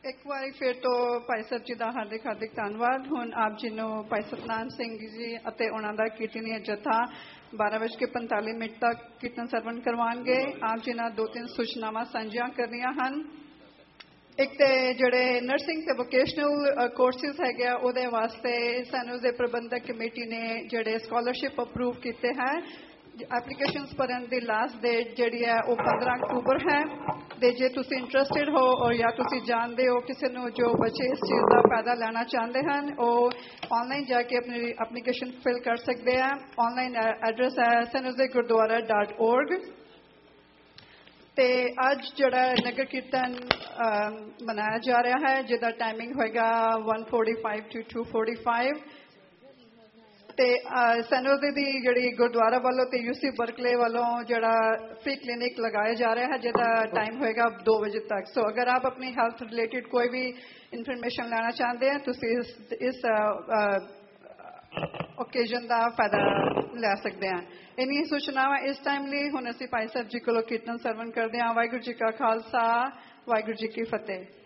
एक बार फिर तो भाई ਸਾਹਿਬ जी का हार्दिक हार्दिक धन्यवाद। ਹੁਣ आप जी ਨੂੰ भाई सतनाम सिंह जी ਅਤੇ ਉਹਨਾਂ ਦਾ ਕੀਰਤਨੀਆ ਜਥਾ 12:45 तक कीर्तन ਸਰਵਣ ਕਰਵਾਉਣਗੇ। आप जी ਨਾਲ दो तीन सूचनावां ਸਾਂਝੀਆਂ ਕਰਨੀਆਂ ਹਨ। एक तो जोड़े नर्सिंग से वोकेशनल कोर्सिस है ਉਹਦੇ वास्ते सैनू ਦੇ प्रबंधक कमेटी ने जोड़े स्कॉलरशिप अप्रूव किए हैं। एप्लीकेशनस भरन की लास्ट डेट जी है वो 15 अक्टूबर है। तो जे तुम इंटरस्टिड हो और या तुम जानते हो किसी को जो बच्चे इस चीज़ का फायदा लेना चाहते हैं वो ऑनलाइन जाके अपनी एप्लीकेशन फिल कर सकते हैं। ऑनलाइन एड्रैस है sanjogurdwara.org। तो अज जोड़ा नगर कीर्तन मनाया जा रहा है जिसका टाइमिंग होगा 1:45 to 2:45। तो सैनोदे की जी गुरुद्वारा वालों तो यूसी बर्कले वालों जरा फ्री क्लिनिक लगाया जा रहा है जिसका टाइम होएगा 2 बजे तक। सो अगर आप अपनी हेल्थ रिलेटेड कोई भी इन्फॉर्मेशन लेना चाहते हैं तो इस ओकेजन का फायदा ले सकते हैं। इन्नी सूचनावां इस टाइम लिए हुण असीं भाई साहब जी को कीर्तन सरवण करते हैं। वाहिगुरू जी का खालसा वाहिगुरू जी की फतेह।